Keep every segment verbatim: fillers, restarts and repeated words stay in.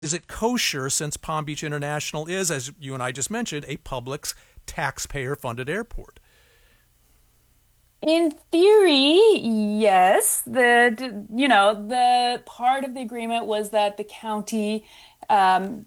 is it kosher since Palm Beach International is, as you and I just mentioned, a public taxpayer-funded airport? In theory, yes. The, you know, the part of the agreement was that the county um,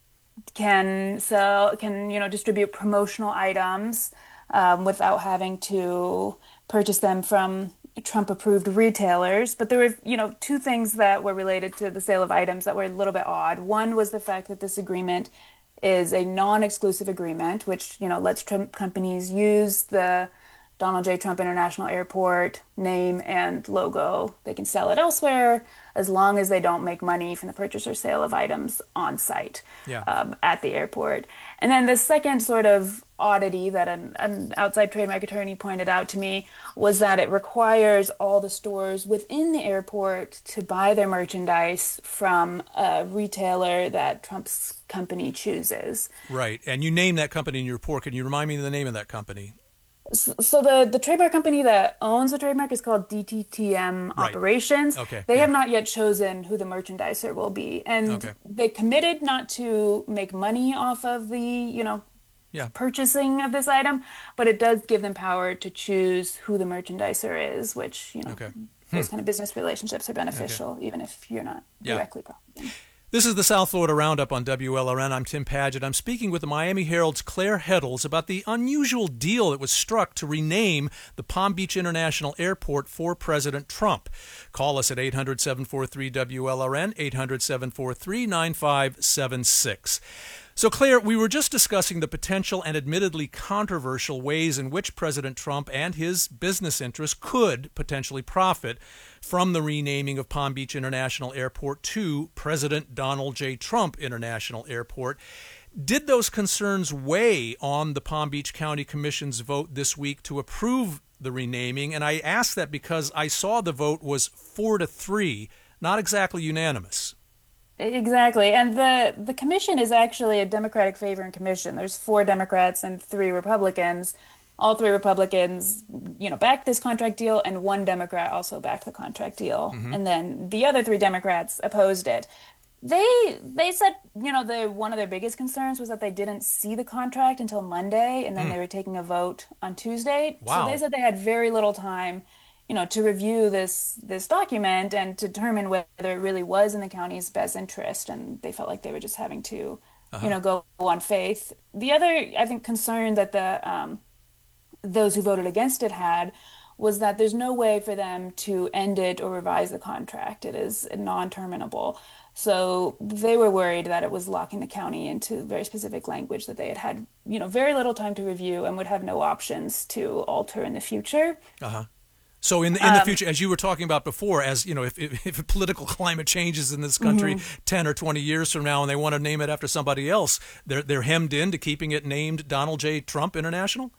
can sell, can, you know, distribute promotional items um, without having to purchase them from Trump-approved retailers. But there were, you know, two things that were related to the sale of items that were a little bit odd. One was the fact that this agreement is a non-exclusive agreement, which, you know, lets Trump companies use the Donald J. Trump International Airport name and logo. They can sell it elsewhere as long as they don't make money from the purchase or sale of items on site Yeah. um, at the airport. And then the second sort of oddity that an, an outside trademark attorney pointed out to me was that it requires all the stores within the airport to buy their merchandise from a retailer that Trump's company chooses. Right. And you name that company in your report. Can you remind me of the name of that company? So so the, the trademark company that owns the trademark is called D T T M Right. Operations. Okay. They Yeah. have not yet chosen who the merchandiser will be. And Okay. they committed not to make money off of the, you know, Yeah. purchasing of this item, but it does give them power to choose who the merchandiser is, which, you know, Okay. those kind of business relationships are Okay. beneficial, even if you're not Yeah. directly profiting. This is the South Florida Roundup on W L R N. I'm Tim Paget. I'm speaking with the Miami Herald's Claire Heddles about the unusual deal that was struck to rename the Palm Beach International Airport for President Trump. Call us at eight hundred, seven four three, W L R N, eight hundred, seven four three, nine five seven six. So, Claire, we were just discussing the potential and admittedly controversial ways in which President Trump and his business interests could potentially profit from the renaming of Palm Beach International Airport to President Donald J. Trump International Airport. Did those concerns weigh on the Palm Beach County Commission's vote this week to approve the renaming? And I ask that because I saw the vote was four to three, not exactly unanimous. Exactly. And the the commission is actually a Democratic favoring commission. There's four Democrats and three Republicans. All three Republicans, you know, backed this contract deal, and one Democrat also backed the contract deal. Mm-hmm. And then the other three Democrats opposed it. They they said, you know, the one of their biggest concerns was that they didn't see the contract until Monday, and then Mm. they were taking a vote on Tuesday. So they Wow. said they had very little time, you know, to review this this document and to determine whether it really was in the county's best interest. And they felt like they were just having to, you Uh-huh. know, go on faith. The other, I think, concern that the um, those who voted against it had was that there's no way for them to end it or revise the contract. It is non-terminable. So they were worried that it was locking the county into very specific language that they had had, you know, very little time to review and would have no options to alter in the future. Uh-huh. So in the, in the Um, future, as you were talking about before, as you know, if, if, if political climate changes in this country mhm. ten or twenty years from now and they want to name it after somebody else, they're, they're hemmed into keeping it named Donald J. Trump International?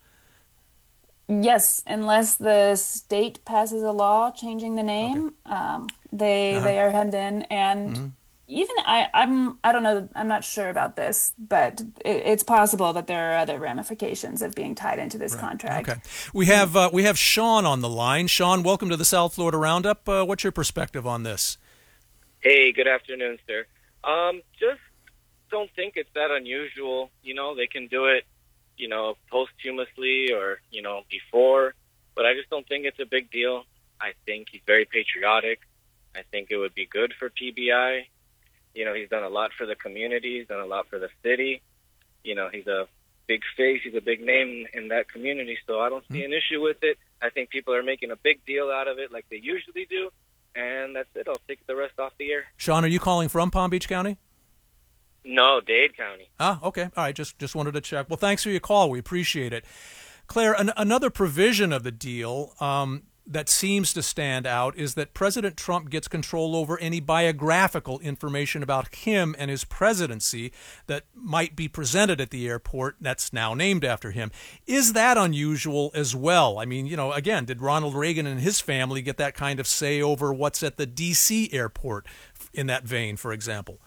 Yes, unless the state passes a law changing the Okay. name, um, they Uh-huh. they are hemmed in. And Mm-hmm. even I, I'm I don't know, I'm not sure about this, but it, it's possible that there are other ramifications of being tied into this Right. contract. Okay. We have uh, we have Sean on the line. Sean, welcome to the South Florida Roundup. Uh, what's your perspective on this? Hey, good afternoon, sir. Um, just don't think it's that unusual. You know, they can do it, you know, posthumously or, you know, before, but I just don't think it's a big deal. I think he's very patriotic. I think it would be good for P B I. You know, he's done a lot for the community. He's done a lot for the city. You know, he's a big face. He's a big name in that community, so I don't see an issue with it. I think people are making a big deal out of it like they usually do, and that's it. I'll take the rest off the air. Sean, are you calling from Palm Beach County? No, Dade County. Ah, okay. All right. Just just wanted to check. Well, thanks for your call. We appreciate it. Claire, an, another provision of the deal um, that seems to stand out is that President Trump gets control over any biographical information about him and his presidency that might be presented at the airport that's now named after him. Is that unusual as well? I mean, you know, again, did Ronald Reagan and his family get that kind of say over what's at the D C airport in that vein, for example?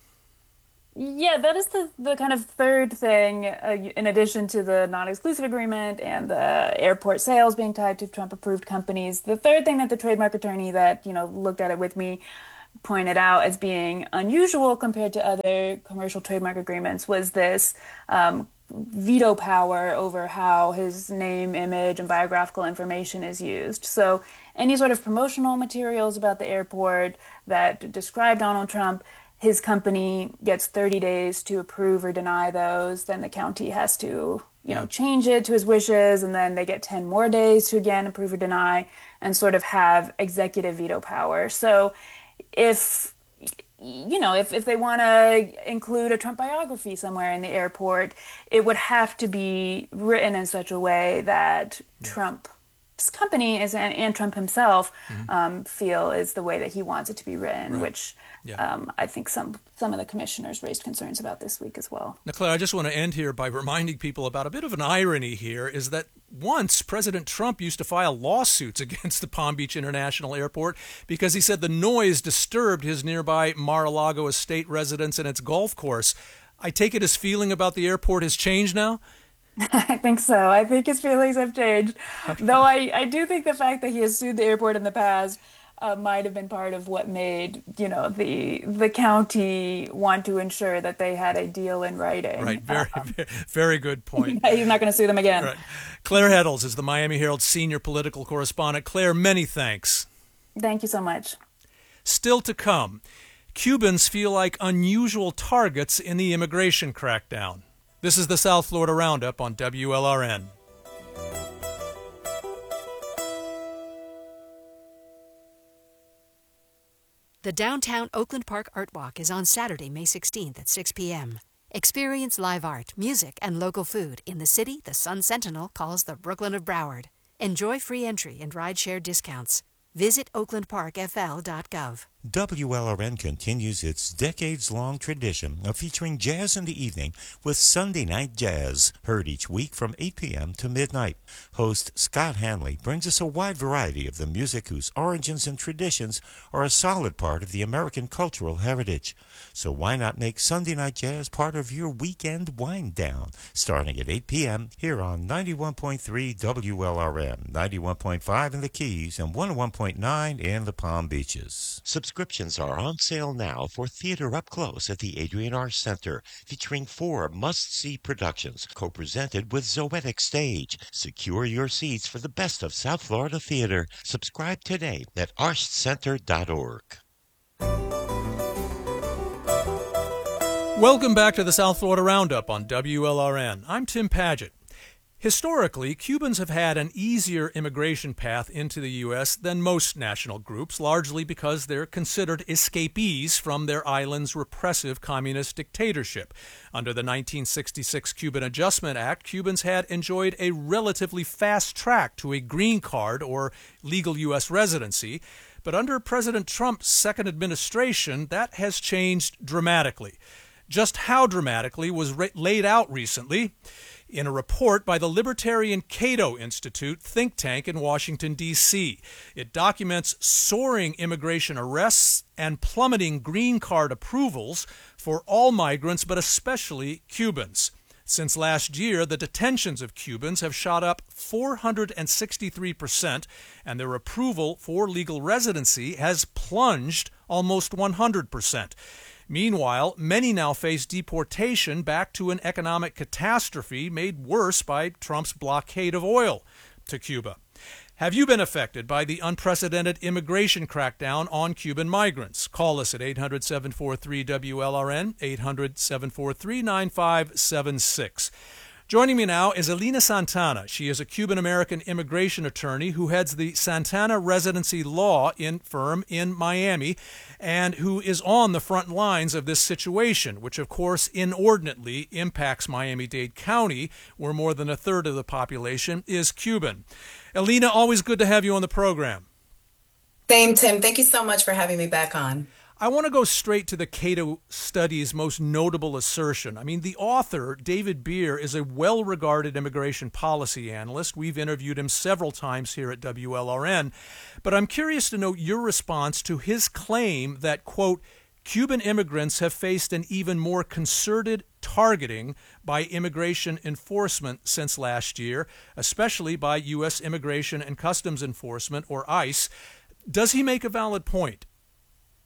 Yeah, that is the, the kind of third thing, uh, in addition to the non-exclusive agreement and the airport sales being tied to Trump-approved companies. The third thing that the trademark attorney that, you know, looked at it with me pointed out as being unusual compared to other commercial trademark agreements was this um, veto power over how his name, image, and biographical information is used. So any sort of promotional materials about the airport that describe Donald Trump, his company gets thirty days to approve or deny those. Then the county has to, you know, change it to his wishes, and then they get ten more days to again approve or deny and sort of have executive veto power. So if you know, if, if they want to include a Trump biography somewhere in the airport, it would have to be written in such a way that yeah. Trump's company is, and, and Trump himself mm-hmm. um, feel is the way that he wants it to be written, right. which yeah. um, I think some some of the commissioners raised concerns about this week as well. Now, Claire, I just want to end here by reminding people about a bit of an irony here, is that once President Trump used to file lawsuits against the Palm Beach International Airport because he said the noise disturbed his nearby Mar-a-Lago estate residence and its golf course. I take it his feeling about the airport has changed now? I think so. I think his feelings have changed. Okay. Though I, I do think the fact that he has sued the airport in the past uh, might have been part of what made, you know, the the county want to ensure that they had a deal in writing. Right. Very, um, very, very good point. He's not going to sue them again. Right. Claire Heddles is the Miami Herald senior political correspondent. Claire, many thanks. Thank you so much. Still to come, Cubans feel like unusual targets in the immigration crackdown. This is the South Florida Roundup on W L R N. The downtown Oakland Park Art Walk is on Saturday, May sixteenth at six p.m. Experience live art, music, and local food in the city the Sun Sentinel calls the Brooklyn of Broward. Enjoy free entry and ride-share discounts. Visit oakland park f l dot gov. W L R N continues its decades-long tradition of featuring jazz in the evening with Sunday Night Jazz, heard each week from eight p.m. to midnight. Host Scott Hanley brings us a wide variety of the music whose origins and traditions are a solid part of the American cultural heritage. So why not make Sunday Night Jazz part of your weekend wind-down, starting at eight p.m. here on ninety-one point three W L R N, ninety-one point five in the Keys, and one oh one point nine in the Palm Beaches. Subscriptions are on sale now for Theater Up Close at the Adrian R. Center, featuring four must-see productions co-presented with Zoetic Stage. Secure your seats for the best of South Florida theater. Subscribe today at arts center dot org. Welcome back to the South Florida Roundup on W L R N. I'm Tim Paget. Historically, Cubans have had an easier immigration path into the U S than most national groups, largely because they're considered escapees from their island's repressive communist dictatorship. Under the nineteen sixty-six Cuban Adjustment Act, Cubans had enjoyed a relatively fast track to a green card or legal U S residency. But under President Trump's second administration, that has changed dramatically. Just how dramatically was ra- laid out recently in a report by the Libertarian Cato Institute think tank in Washington, D C It documents soaring immigration arrests and plummeting green card approvals for all migrants, but especially Cubans. Since last year, the detentions of Cubans have shot up four hundred sixty-three percent, and their approval for legal residency has plunged almost one hundred percent. Meanwhile, many now face deportation back to an economic catastrophe made worse by Trump's blockade of oil to Cuba. Have you been affected by the unprecedented immigration crackdown on Cuban migrants? Call us at eight hundred, seven four three, W L R N, eight hundred, seven four three, nine five seven six. Joining me now is Elena Santana. She is a Cuban-American immigration attorney who heads the Santana Residency Law in firm in Miami and who is on the front lines of this situation, which of course inordinately impacts Miami-Dade County, where more than a third of the population is Cuban. Elena, always good to have you on the program. Same, Tim. Thank you so much for having me back on. I want to go straight to the Cato study's most notable assertion. I mean, the author, David Beer, is a well-regarded immigration policy analyst. We've interviewed him several times here at W L R N. But I'm curious to know your response to his claim that, quote, Cuban immigrants have faced an even more concerted targeting by immigration enforcement since last year, especially by U S Immigration and Customs Enforcement, or ICE. Does he make a valid point?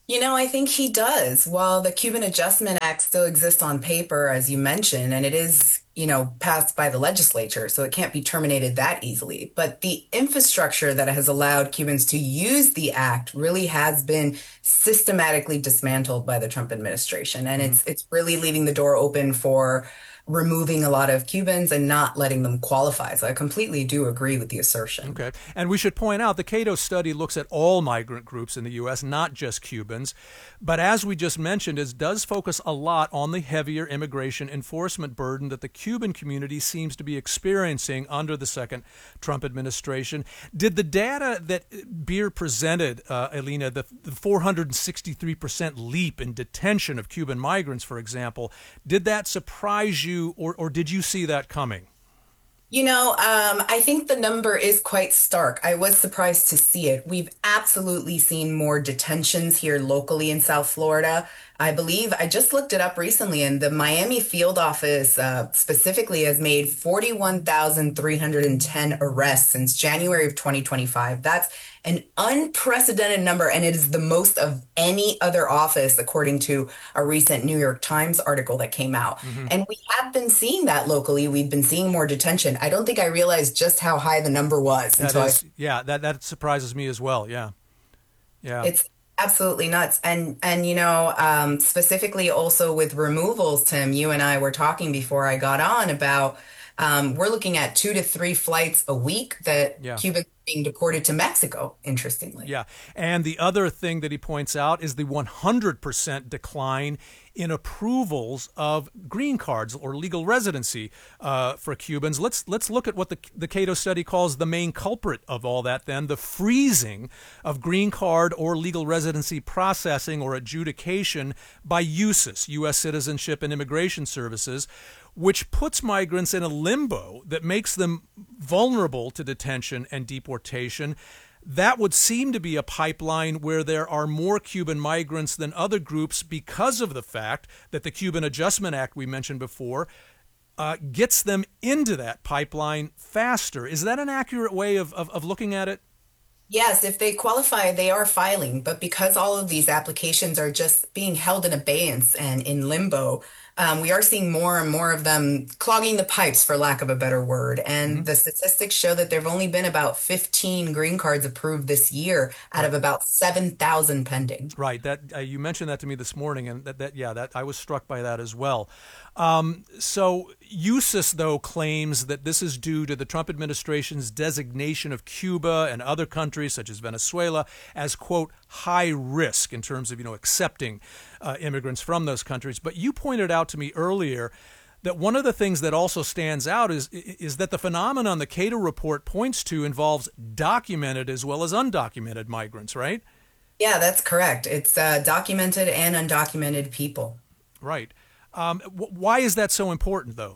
You know, I think he does. While the Cuban Adjustment Act still exists on paper, as you mentioned, and it is, you know, passed by the legislature, so it can't be terminated that easily. But the infrastructure that has allowed Cubans to use the act really has been systematically dismantled by the Trump administration. And Mm-hmm. it's it's really leaving the door open for removing a lot of Cubans and not letting them qualify. So I completely do agree with the assertion. Okay. And we should point out the Cato study looks at all migrant groups in the U S, not just Cubans. But as we just mentioned, it does focus a lot on the heavier immigration enforcement burden that the Cuban community seems to be experiencing under the second Trump administration. Did the data that Beer presented, uh, Elena, the, the four hundred sixty-three percent leap in detention of Cuban migrants, for example, did that surprise you, or, or did you see that coming? You know, um, I think the number is quite stark. I was surprised to see it. We've absolutely seen more detentions here locally in South Florida. I believe I just looked it up recently, and the Miami field office uh, specifically has made forty-one thousand three hundred ten arrests since January of twenty twenty-five. That's an unprecedented number, and it is the most of any other office, according to a recent New York Times article that came out. Mm-hmm. And we have been seeing that locally. We've been seeing more detention. I don't think I realized just how high the number was That until is, I. yeah, that, that surprises me as well. Yeah. Yeah. It's absolutely nuts. And and you know, um, specifically also with removals, Tim, you and I were talking before I got on about um, we're looking at two to three flights a week that Yeah. Cubans are being deported to Mexico, interestingly. Yeah. And the other thing that he points out is the one hundred percent decline in approvals of green cards or legal residency uh, for Cubans. Let's let's look at what the, the Cato study calls the main culprit of all that then, the freezing of green card or legal residency processing or adjudication by U S I S, U S Citizenship and Immigration Services, which puts migrants in a limbo that makes them vulnerable to detention and deportation. That would seem to be a pipeline where there are more Cuban migrants than other groups because of the fact that the Cuban Adjustment Act we mentioned before uh, gets them into that pipeline faster. Is that an accurate way of, of, of looking at it? Yes, if they qualify, they are filing. But because all of these applications are just being held in abeyance and in limbo, um, we are seeing more and more of them clogging the pipes, for lack of a better word. And Mm-hmm. the statistics show that there have only been about fifteen green cards approved this year out of about seven thousand pending. Right. That uh, you mentioned that to me this morning, and that, that yeah, that I was struck by that as well. Um, so U S I S, though, claims that this is due to the Trump administration's designation of Cuba and other countries, such as Venezuela, as, quote, high risk in terms of, you know, accepting uh, immigrants from those countries. But you pointed out to me earlier that one of the things that also stands out is is that the phenomenon the Cato report points to involves documented as well as undocumented migrants, right? Yeah, that's correct. It's uh, documented and undocumented people. Right. Um, wh- why is that so important, though?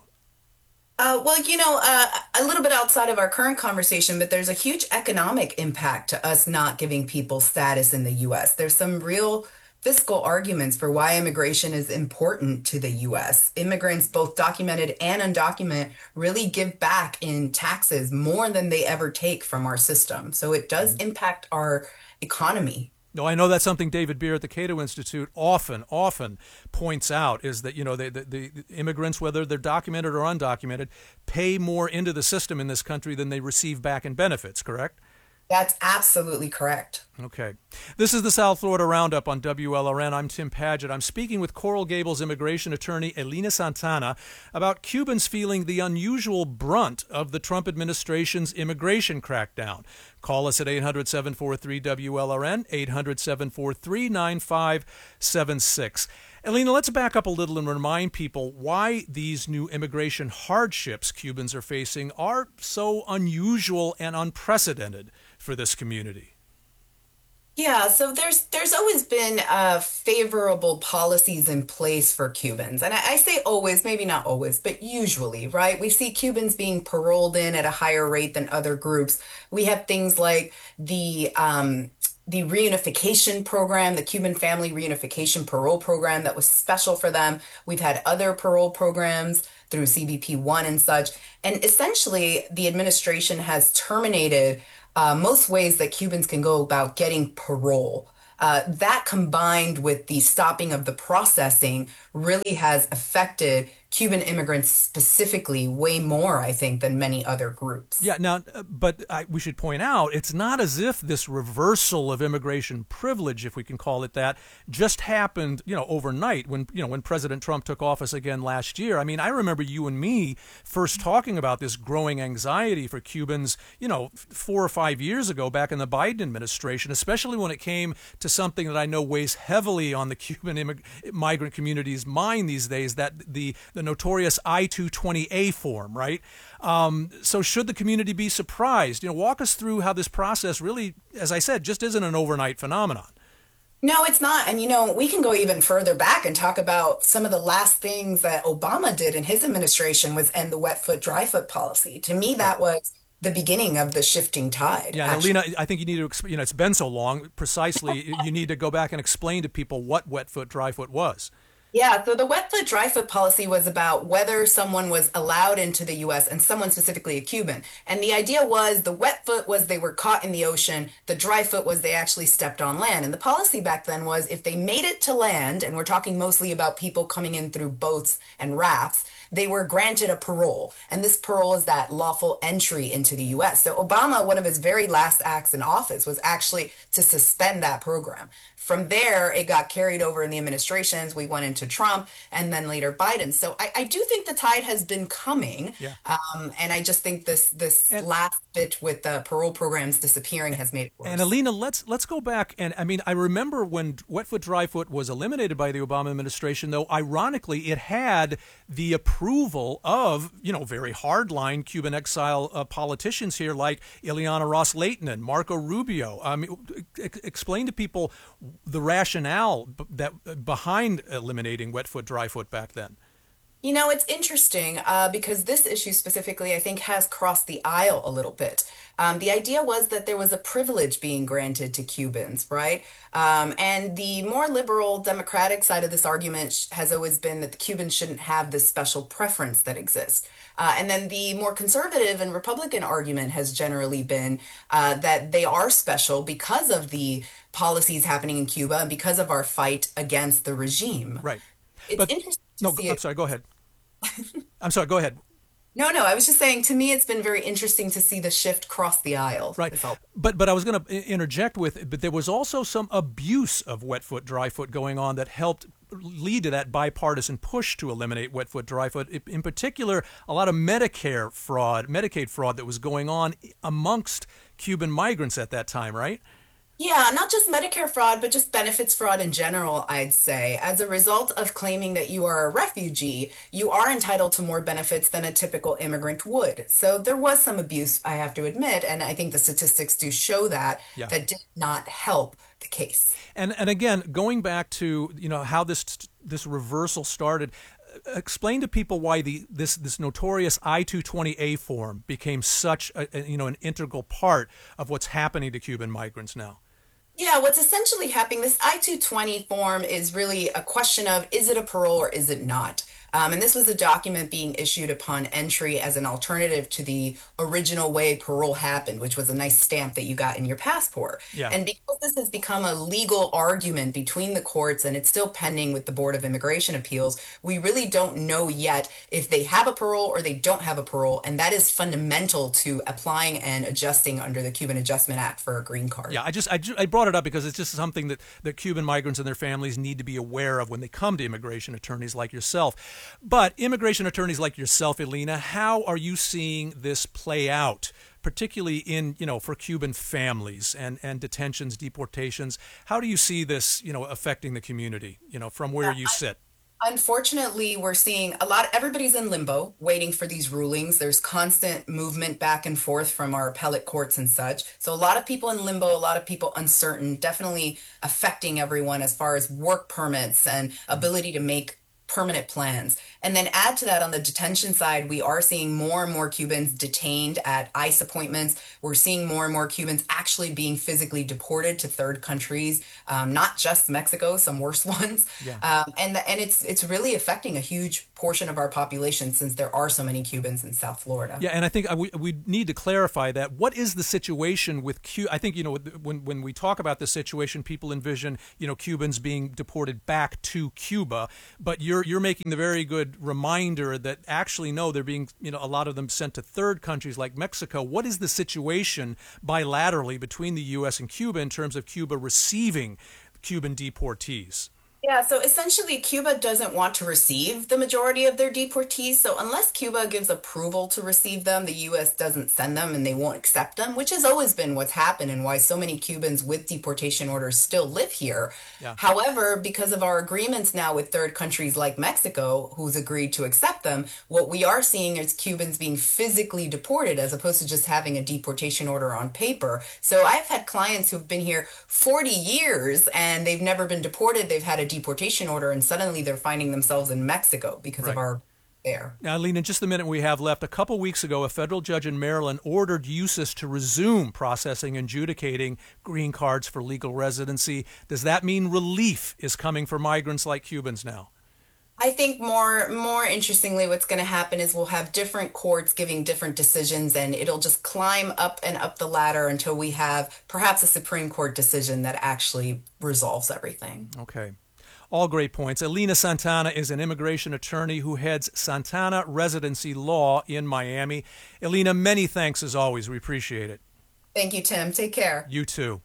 Uh, well, you know, uh, a little bit outside of our current conversation, but there's a huge economic impact to us not giving people status in the U S. There's some real fiscal arguments for why immigration is important to the U S. Immigrants, both documented and undocumented, really give back in taxes more than they ever take from our system. So it does impact our economy. No, I know that's something David Beer at the Cato Institute often, often points out is that, you know, the, the, the immigrants, whether they're documented or undocumented, pay more into the system in this country than they receive back in benefits, correct? That's absolutely correct. Okay. This is the South Florida Roundup on W L R N. I'm Tim Padgett. I'm speaking with Coral Gables immigration attorney Elena Santana about Cubans feeling the unusual brunt of the Trump administration's immigration crackdown. Call us at eight hundred, seven four three, W L R N, eight hundred, seven four three, nine five seven six. Elena, let's back up a little and remind people why these new immigration hardships Cubans are facing are so unusual and unprecedented for this community. Yeah, so there's there's always been uh, favorable policies in place for Cubans. And I, I say always, maybe not always, but usually, right? We see Cubans being paroled in at a higher rate than other groups. We have things like the um, the reunification program, the Cuban Family Reunification Parole Program that was special for them. We've had other parole programs through C B P one and such. And essentially, the administration has terminated uh, most ways that Cubans can go about getting parole. Uh, that combined with the stopping of the processing really has affected Cuban immigrants specifically way more, I think, than many other groups. Yeah, now, uh, but I, we should point out it's not as if this reversal of immigration privilege, if we can call it that, just happened, you know, overnight when, you know, when President Trump took office again last year. I mean, I remember you and me first talking about this growing anxiety for Cubans, you know, four or five years ago back in the Biden administration, especially when it came to something that I know weighs heavily on the Cuban immig- migrant community's mind these days, that the, the notorious I two twenty A form, right? Um, so should the community be surprised? You know, walk us through how this process really, as I said, just isn't an overnight phenomenon. No, it's not. And you know, we can go even further back and talk about some of the last things that Obama did in his administration was end the wet foot, dry foot policy. To me, that was the beginning of the shifting tide. Yeah, and Alina, I think you need to, exp- you know, it's been so long, precisely, you need to go back and explain to people what wet foot, dry foot was. Yeah, so the wet foot, dry foot policy was about whether someone was allowed into the U S and someone specifically a Cuban. And the idea was the wet foot was they were caught in the ocean. The dry foot was they actually stepped on land. And the policy back then was if they made it to land, and we're talking mostly about people coming in through boats and rafts, they were granted a parole. And this parole is that lawful entry into the U S. So Obama, one of his very last acts in office was actually to suspend that program. From there, it got carried over in the administrations. We went into Trump and then later Biden. So I, I do think the tide has been coming. Yeah. Um, and I just think this this and, last bit with the parole programs disappearing has made it worse. And Alina, let's let's go back. And I mean, I remember when wet foot, dry foot was eliminated by the Obama administration, though, ironically, it had the approval of, you know, very hardline Cuban exile uh, politicians here like Ileana Ros-Lehtinen, Marco Rubio. I mean, explain to people the rationale that behind eliminating wet foot, dry foot back then. You know, it's interesting uh, because this issue specifically, I think, has crossed the aisle a little bit. Um, the idea was that there was a privilege being granted to Cubans, right? Um, and the more liberal Democratic side of this argument has always been that the Cubans shouldn't have this special preference that exists. Uh, and then the more conservative and Republican argument has generally been uh, that they are special because of the policies happening in Cuba and because of our fight against the regime. Right. It's but, interesting to no, see I'm it. sorry, go ahead. I'm sorry, go ahead. No, no, I was just saying, to me, it's been very interesting to see the shift cross the aisle. Right. But but I was going to interject with, but there was also some abuse of wet foot, dry foot going on that helped lead to that bipartisan push to eliminate wet foot, dry foot. In particular, a lot of Medicare fraud, Medicaid fraud that was going on amongst Cuban migrants at that time, right? Yeah, not just Medicare fraud, but just benefits fraud in general, I'd say. As a result of claiming that you are a refugee, you are entitled to more benefits than a typical immigrant would. So there was some abuse, I have to admit, and I think the statistics do show that, yeah. that did not help the case. And and again, going back to, you know, how this this reversal started, explain to people why the this this notorious I two twenty A form became such a, a, you know, an integral part of what's happening to Cuban migrants now. Yeah, what's essentially happening, this I two twenty form is really a question of, is it a parole or is it not? Um, and this was a document being issued upon entry as an alternative to the original way parole happened, which was a nice stamp that you got in your passport. Yeah. And because this has become a legal argument between the courts and it's still pending with the Board of Immigration Appeals, we really don't know yet if they have a parole or they don't have a parole. And that is fundamental to applying and adjusting under the Cuban Adjustment Act for a green card. Yeah, I just I, ju- I brought it up because it's just something that, that Cuban migrants and their families need to be aware of when they come to immigration attorneys like yourself. But immigration attorneys like yourself, Alina, how are you seeing this play out, particularly in, you know, for Cuban families and, and detentions, deportations? How do you see this, you know, affecting the community, you know, from where you sit? Unfortunately, we're seeing a lot, everybody's in limbo waiting for these rulings. There's constant movement back and forth from our appellate courts and such. So a lot of people in limbo, a lot of people uncertain, definitely affecting everyone as far as work permits and ability to make permanent plans. And then add to that on the detention side, we are seeing more and more Cubans detained at ICE appointments. We're seeing more and more Cubans actually being physically deported to third countries, um, not just Mexico, some worse ones. Yeah. Um, and and it's it's really affecting a huge portion of our population since there are so many Cubans in South Florida. Yeah, and I think we, we need to clarify that. What is the situation with Cuba? I think, you know, when, when we talk about this situation, people envision, you know, Cubans being deported back to Cuba. But you're you're making the very good reminder that actually, no, they're being, you know, a lot of them sent to third countries like Mexico. What is the situation bilaterally between the U S and Cuba in terms of Cuba receiving Cuban deportees? Yeah, so essentially Cuba doesn't want to receive the majority of their deportees. So unless Cuba gives approval to receive them, the U S doesn't send them and they won't accept them, which has always been what's happened and why so many Cubans with deportation orders still live here. Yeah. However, because of our agreements now with third countries like Mexico, who's agreed to accept them, what we are seeing is Cubans being physically deported as opposed to just having a deportation order on paper. So I've had clients who've been here forty years and they've never been deported. They've had a deportation order and suddenly they're finding themselves in Mexico because Right. of our there. Now, Eileen, in just the minute we have left, a couple weeks ago, a federal judge in Maryland ordered U S I S to resume processing and adjudicating green cards for legal residency. Does that mean relief is coming for migrants like Cubans now? I think more more interestingly what's going to happen is we'll have different courts giving different decisions and it'll just climb up and up the ladder until we have perhaps a Supreme Court decision that actually resolves everything. Okay. All great points. Elena Santana is an immigration attorney who heads Santana Residency Law in Miami. Elena, many thanks as always. We appreciate it. Thank you, Tim. Take care. You too.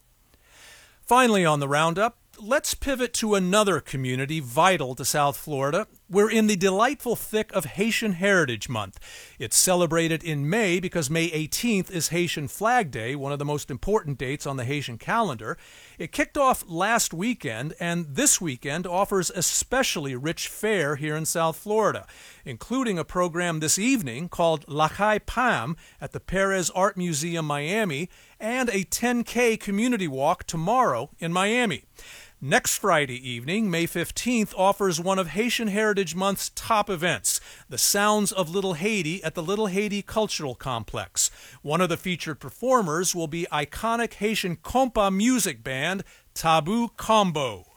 Finally on the roundup, let's pivot to another community vital to South Florida. We're in the delightful thick of Haitian Heritage Month. It's celebrated in May because May eighteenth is Haitian Flag Day, one of the most important dates on the Haitian calendar. It kicked off last weekend, and this weekend offers especially rich fare here in South Florida, including a program this evening called Lakay Pam at the Perez Art Museum, Miami, and a ten K community walk tomorrow in Miami. Next Friday evening, May fifteenth, offers one of Haitian Heritage Month's top events, the Sounds of Little Haiti at the Little Haiti Cultural Complex. One of the featured performers will be iconic Haitian compa music band Tabou Combo.